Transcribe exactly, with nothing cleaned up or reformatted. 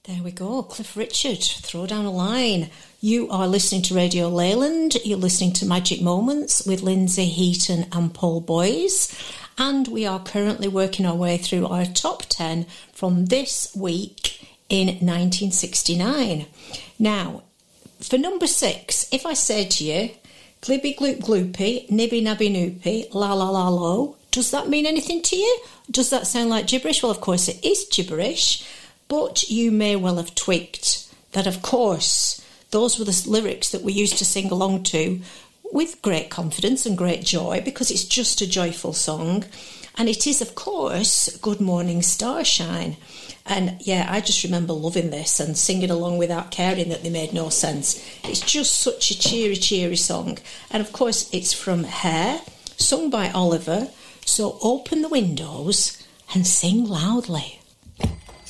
There we go. Cliff Richard, throw down a line. You are listening to Radio Leyland. You're listening to Magic Moments with Lindsay Heaton and Paul Boyes. And we are currently working our way through our top ten from this week in nineteen sixty-nine. Now, for number six, if I say to you, glibby gloop gloopy, nibby nabby noopy, la la la lo, does that mean anything to you? Does that sound like gibberish? Well, of course it is gibberish, but you may well have twigged that, of course, those were the lyrics that we used to sing along to with great confidence and great joy, because it's just a joyful song. And it is, of course, Good Morning Starshine. And yeah, I just remember loving this and singing along without caring that they made no sense. It's just such a cheery, cheery song. And of course, it's from Hair, sung by Oliver. So open the windows and sing loudly.